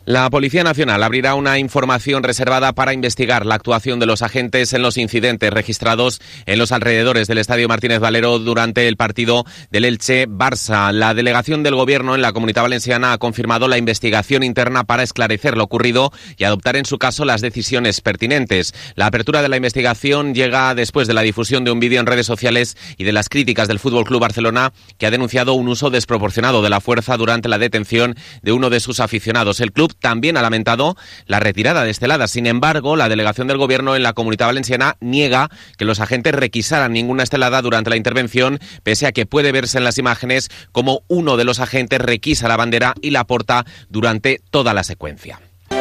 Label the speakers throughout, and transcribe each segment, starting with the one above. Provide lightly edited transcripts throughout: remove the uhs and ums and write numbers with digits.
Speaker 1: La Policía Nacional abrirá una información reservada para investigar la actuación de los agentes en los incidentes registrados en los alrededores del Estadio Martínez Valero durante el partido del Elche-Barça. La delegación del Gobierno en la Comunidad Valenciana ha confirmado la investigación interna para esclarecer lo ocurrido y adoptar en su caso las decisiones pertinentes. La apertura de la investigación llega después de la difusión de un vídeo en redes sociales y de las críticas del Fútbol Club Barcelona, que ha denunciado un uso desproporcionado de la fuerza durante la detención de uno de sus aficionados. El club también ha lamentado la retirada de esteladas. Sin embargo, la delegación del Gobierno en la Comunidad Valenciana niega que los agentes requisaran ninguna estelada durante la intervención, pese a que puede verse en las imágenes como uno de los agentes requisa la bandera y la porta durante toda la secuencia.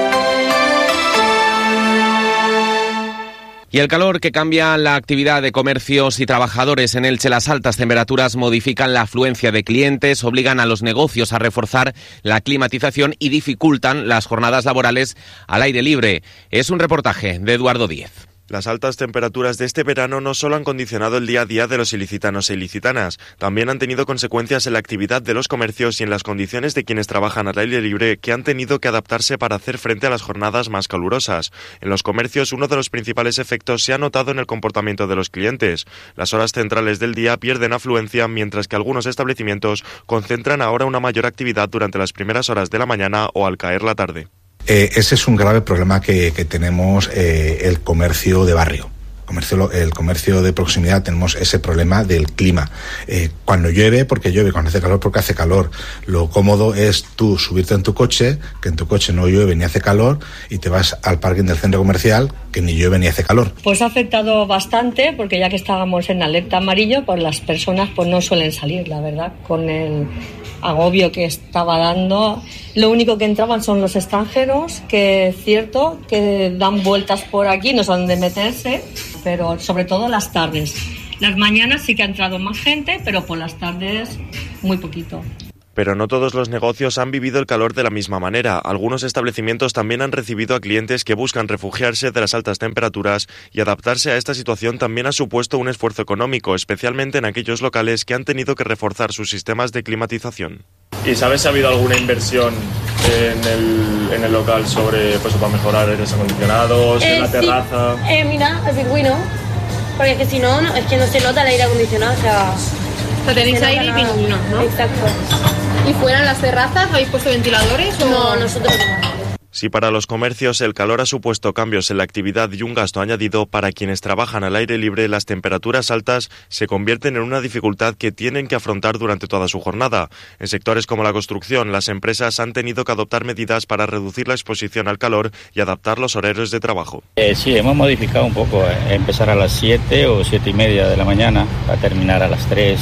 Speaker 1: Y el calor que cambia la actividad de comercios y trabajadores en Elche. Las altas temperaturas modifican la afluencia de clientes, obligan a los negocios a reforzar la climatización y dificultan las jornadas laborales al aire libre. Es un reportaje de Eduardo Díez.
Speaker 2: Las altas temperaturas de este verano no solo han condicionado el día a día de los ilicitanos e ilicitanas, también han tenido consecuencias en la actividad de los comercios y en las condiciones de quienes trabajan al aire libre, que han tenido que adaptarse para hacer frente a las jornadas más calurosas. En los comercios, uno de los principales efectos se ha notado en el comportamiento de los clientes. Las horas centrales del día pierden afluencia, mientras que algunos establecimientos concentran ahora una mayor actividad durante las primeras horas de la mañana o al caer la tarde.
Speaker 3: Ese es un grave problema que tenemos el comercio de barrio. El comercio de proximidad, tenemos ese problema del clima. Cuando llueve, porque llueve, cuando hace calor, porque hace calor. Lo cómodo es tú subirte en tu coche, que en tu coche no llueve ni hace calor, y te vas al parking del centro comercial, que ni llueve ni hace calor.
Speaker 4: Pues ha afectado bastante, porque ya que estábamos en alerta amarillo, pues las personas pues no suelen salir, la verdad, con el agobio que estaba dando. Lo único que entraban son los extranjeros, que es cierto que dan vueltas por aquí, no saben dónde meterse, pero sobre todo las tardes. Las mañanas sí que ha entrado más gente, pero por las tardes muy poquito.
Speaker 2: Pero no todos los negocios han vivido el calor de la misma manera. Algunos establecimientos también han recibido a clientes que buscan refugiarse de las altas temperaturas, y adaptarse a esta situación también ha supuesto un esfuerzo económico, especialmente en aquellos locales que han tenido que reforzar sus sistemas de climatización.
Speaker 5: ¿Y sabes si ha habido alguna inversión en el local sobre para mejorar aires acondicionados, en la terraza?
Speaker 6: Mira, el pingüino, porque es que si no, es que no se nota el aire acondicionado, o sea tenéis aire y pingüinos, ¿no? Exacto.
Speaker 7: ¿Y fuera en las terrazas habéis puesto ventiladores o...?
Speaker 6: No, nosotros no.
Speaker 2: Si para los comercios el calor ha supuesto cambios en la actividad y un gasto añadido, para quienes trabajan al aire libre las temperaturas altas se convierten en una dificultad que tienen que afrontar durante toda su jornada. En sectores como la construcción, las empresas han tenido que adoptar medidas para reducir la exposición al calor y adaptar los horarios de trabajo.
Speaker 8: Sí, hemos modificado un poco, empezar a las 7 o 7:30 de la mañana, a terminar a las 3,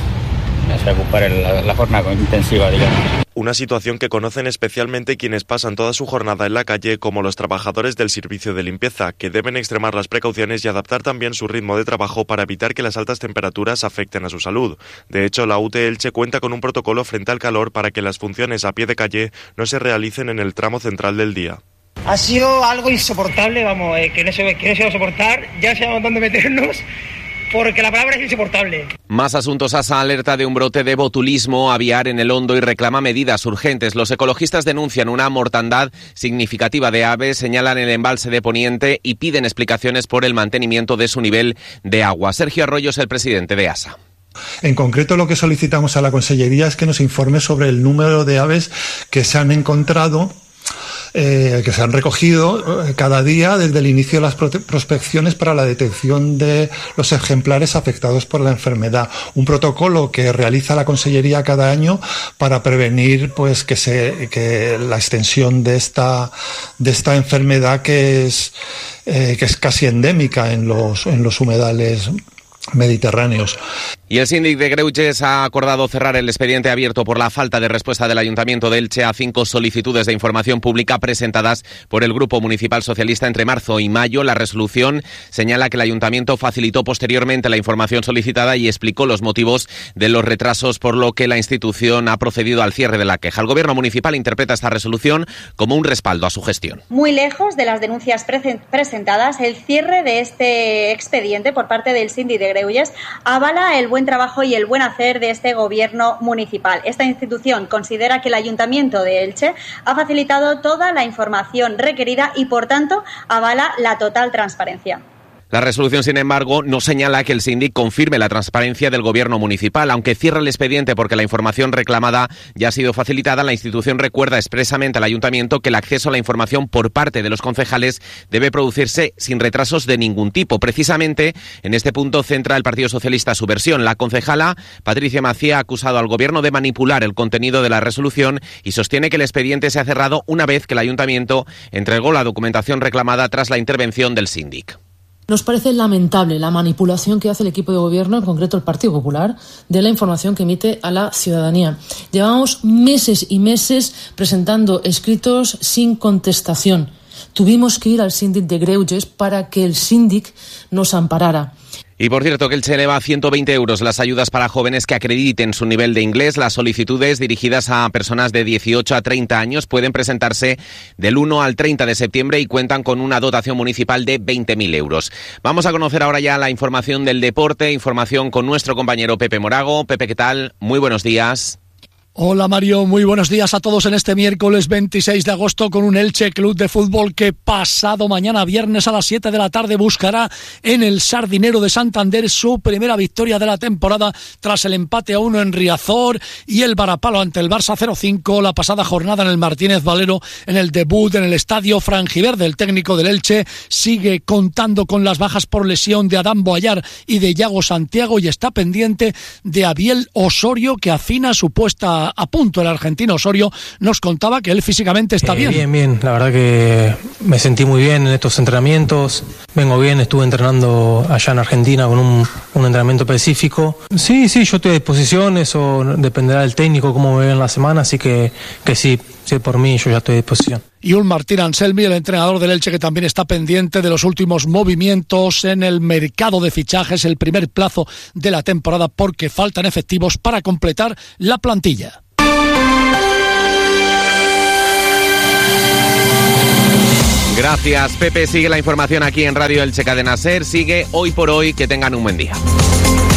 Speaker 8: o sea, ocupar la jornada intensiva, digamos.
Speaker 2: Una situación que conocen especialmente quienes pasan toda su jornada en la calle, como los trabajadores del servicio de limpieza, que deben extremar las precauciones y adaptar también su ritmo de trabajo para evitar que las altas temperaturas afecten a su salud. De hecho, la UT Elche cuenta con un protocolo frente al calor para que las funciones a pie de calle no se realicen en el tramo central del día.
Speaker 9: Ha sido algo insoportable, que no se va a soportar, ya sabemos dónde meternos, porque la palabra es insoportable.
Speaker 1: Más asuntos. ASA alerta de un brote de botulismo aviar en el Hondo y reclama medidas urgentes. Los ecologistas denuncian una mortandad significativa de aves, señalan el embalse de Poniente y piden explicaciones por el mantenimiento de su nivel de agua. Sergio Arroyo es el presidente de ASA.
Speaker 10: En concreto, lo que solicitamos a la Consellería es que nos informe sobre el número de aves que se han encontrado, que se han recogido cada día desde el inicio de las prospecciones para la detección de los ejemplares afectados por la enfermedad. Un protocolo que realiza la Consellería cada año para prevenir que la extensión de esta enfermedad que es casi endémica en los humedales mediterráneos.
Speaker 1: Y el síndic de Greuges ha acordado cerrar el expediente abierto por la falta de respuesta del Ayuntamiento de Elche a 5 solicitudes de información pública presentadas por el Grupo Municipal Socialista entre marzo y mayo. La resolución señala que el Ayuntamiento facilitó posteriormente la información solicitada y explicó los motivos de los retrasos, por lo que la institución ha procedido al cierre de la queja. El Gobierno municipal interpreta esta resolución como un respaldo a su gestión.
Speaker 11: Muy lejos de las denuncias presentadas, el cierre de este expediente por parte del síndic de Greuges, avala el buen trabajo y el buen hacer de este gobierno municipal. Esta institución considera que el Ayuntamiento de Elche ha facilitado toda la información requerida y, por tanto, avala la total transparencia.
Speaker 1: La resolución, sin embargo, no señala que el síndic confirme la transparencia del gobierno municipal. Aunque cierra el expediente porque la información reclamada ya ha sido facilitada, la institución recuerda expresamente al ayuntamiento que el acceso a la información por parte de los concejales debe producirse sin retrasos de ningún tipo. Precisamente en este punto centra el Partido Socialista su versión. La concejala Patricia Macía ha acusado al gobierno de manipular el contenido de la resolución y sostiene que el expediente se ha cerrado una vez que el ayuntamiento entregó la documentación reclamada tras la intervención del síndic.
Speaker 12: Nos parece lamentable la manipulación que hace el equipo de gobierno, en concreto el Partido Popular, de la información que emite a la ciudadanía. Llevamos meses y meses presentando escritos sin contestación. Tuvimos que ir al síndic de Greuges para que el síndic nos amparara.
Speaker 1: Y por cierto, que Elche eleva a 120 euros las ayudas para jóvenes que acrediten su nivel de inglés. Las solicitudes dirigidas a personas de 18 a 30 años pueden presentarse del 1 al 30 de septiembre y cuentan con una dotación municipal de 20.000 euros. Vamos a conocer ahora ya la información del deporte, información con nuestro compañero Pepe Morago. Pepe, ¿qué tal? Muy buenos días.
Speaker 13: Hola Mario, muy buenos días a todos en este miércoles 26 de agosto con un Elche Club de Fútbol que pasado mañana viernes a las 7 de la tarde buscará en el Sardinero de Santander su primera victoria de la temporada tras el empate a 1 en Riazor y el varapalo ante el Barça 0-5 la pasada jornada en el Martínez Valero en el debut en el estadio franjiverde. El técnico del Elche sigue contando con las bajas por lesión de Adán Boayar y de Yago Santiago y está pendiente de Abiel Osorio que afina su puesta a punto. El argentino Osorio nos contaba que él físicamente está bien.
Speaker 14: Bien, la verdad que me sentí muy bien en estos entrenamientos, vengo bien, estuve entrenando allá en Argentina con un entrenamiento específico. Sí, yo estoy a disposición, eso dependerá del técnico, cómo me ve en la semana, así que sí, por mí yo ya estoy a disposición.
Speaker 13: Y un Martín Anselmi, el entrenador del Elche, que también está pendiente de los últimos movimientos en el mercado de fichajes, el primer plazo de la temporada, porque faltan efectivos para completar la plantilla.
Speaker 1: Gracias, Pepe. Sigue la información aquí en Radio Elche Cadena SER. Sigue Hoy por Hoy. Que tengan un buen día.